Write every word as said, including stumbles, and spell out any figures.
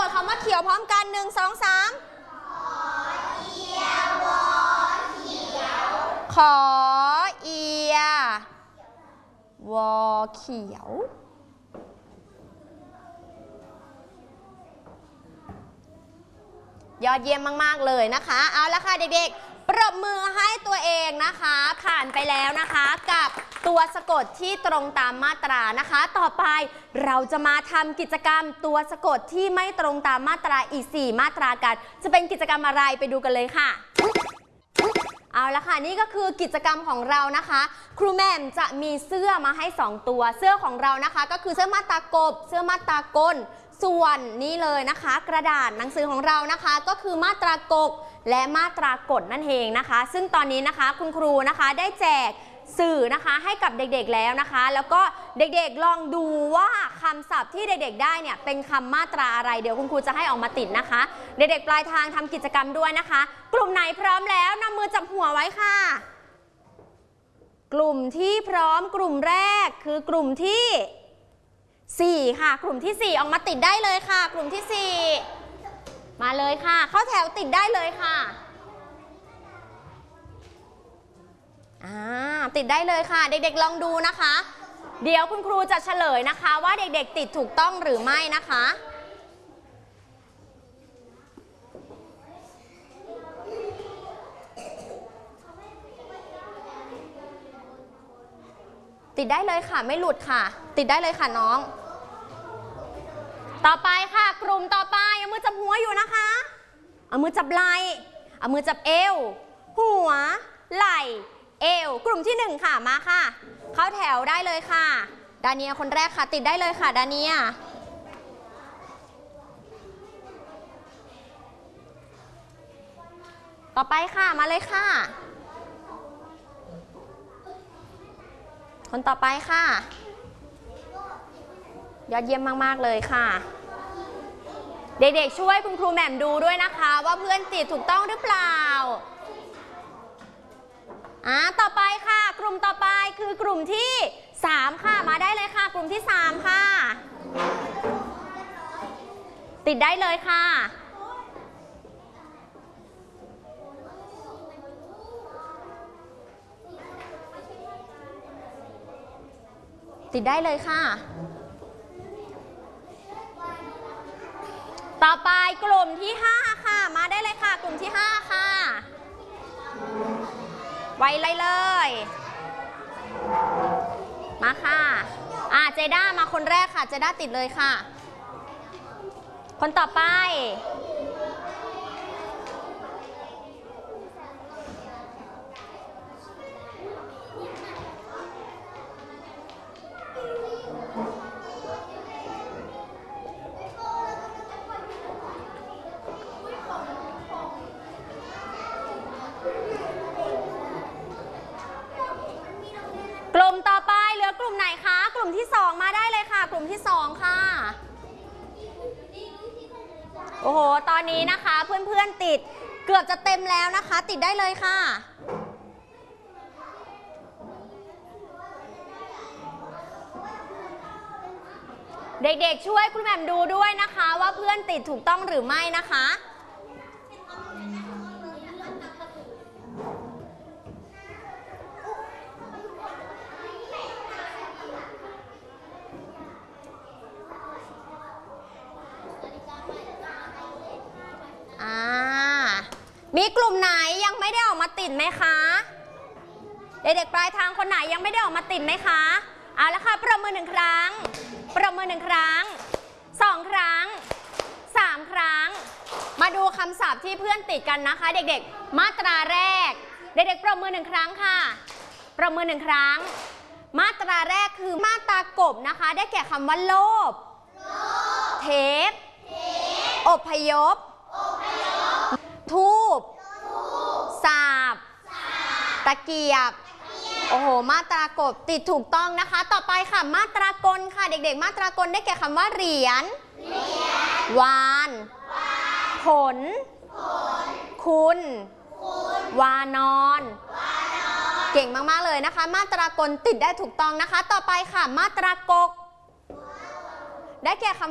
ดคำว่าเขียวพร้อมกันหนึ่งสองสามขอเอียวอเขียวยอดเยี่ยมมากๆเลยนะคะเอาละค่ะเด็กๆปรบมือให้ตัวเองนะคะผ่านไปแล้วนะคะกับตัวสะกดที่ตรงตามมาตรานะคะต่อไปเราจะมาทำกิจกรรมตัวสะกดที่ไม่ตรงตามมาตราอีกสี่มาตรากันจะเป็นกิจกรรมอะไรไปดูกันเลยค่ะเอาละค่ะนี่ก็คือกิจกรรมของเรานะคะครูแหม่มจะมีเสื้อมาให้สองตัวเสื้อของเรานะคะก็คือเสื้อมาตรากบเสื้อมาตรากลส่วนนี้เลยนะคะกระดาษหนังสือของเรานะคะก็คือมาตรากกและมาตรากฎนั่นเองนะคะซึ่งตอนนี้นะคะคุณครูนะคะได้แจกสื่อนะคะให้กับเด็กๆแล้วนะคะแล้วก็เด็กๆลองดูว่าคำศัพท์ที่เด็กๆได้เนี่ยเป็นคำมาตราอะไรเดี๋ยวคุณครูจะให้ออกมาติดนะคะเด็กๆปลายทางทำกิจกรรมด้วยนะคะกลุ่มไหนพร้อมแล้วนำมือจับหัวไว้ค่ะกลุ่มที่พร้อมกลุ่มแรกคือกลุ่มที่สี่ค่ะกลุ่มที่สี่ออกมาติดได้เลยค่ะกลุ่มที่สี่มาเลยค่ะเข้าแถวติดได้เลยค่ะอ่าติดได้เลยค่ะเด็กๆลองดูนะคะเดี๋ยวคุณครูจะเฉลยนะคะว่าเด็กๆติดถูกต้องหรือไม่นะคะติดได้เลยค่ะไม่หลุดค่ะติดได้เลยค่ะน้องต่อไปค่ะกลุ่มต่อไปเอามือจับหัวอยู่นะคะเอามือจับไหล่เอามือจับเอวหัวไหล่เอวกลุ่มที่หนึ่งค่ะมาค่ะเข้าแถวได้เลยค่ะดาเนียคนแรกค่ะติดได้เลยค่ะดาเนียต่อไปค่ะมาเลยค่ะคนต่อไปค่ะยอดเยี่ยมมากๆเลยค่ะเด็กๆช่วยคุณครูแหม่มดูด้วยนะคะว่าเพื่อนติดถูกต้องหรือเปล่าอ่าต่อไปค่ะกลุ่มต่อไปคือกลุ่มที่สามค่ะมาได้เลยค่ะกลุ่มที่สามค่ะติดได้เลยค่ะติดได้เลยค่ะต่อไปกลุ่มที่ห้าค่ะมาได้เลยค่ะกลุ่มที่ห้าค่ะไวเลยเลยมาค่ะอ่าเจด้ามาคนแรกค่ะเจด้าติดเลยค่ะคนต่อไปกลุ่มต่อไปเหลือกลุ่มไหนคะกลุ่มที่สองมาได้เลยค่ะกลุ่มที่สองค่ะโอ้โหตอนนี้นะคะเพื่อนๆติดเกือบจะเต็มแล้วนะคะติดได้เลยค่ะเด็กๆช่วยคุณแหม่มดูด้วยนะคะว่าเพื่อนติดถูกต้องหรือไม่นะคะมีกลุ่มไหนยังไม่ได้ออกมาติดไหมคะเด็กๆปลายทางคนไหนยังไม่ได้ออกมาติดไหมคะเอาละค่ะประมือหนึ่งครั้งประมือหนึ่งครั้งสองครั้งสามครั้งมาดูคำศัพท์ที่เพื่อนติดกันนะคะเด็กๆมาตราแรกเด็กๆประมือหนึ่งครั้งค่ะประมือหนึ่งครั้งมาตราแรกคือมาตรากบนะคะได้แก่คำว่าโลภเทปอพยพทูบสาบตะเกียบโอ้โหมาตรากบติดถูกต้องนะคะต่อไปค่ะมาตรากลค่ะเด็กๆมาตรากลได้แก่คำว่าเหรียญวานผลคุณวานอนเก่งมากๆเลยนะคะมาตรากลติดได้ถูกต้องนะคะต่อไปค่ะมาตรากกได้แก่คำ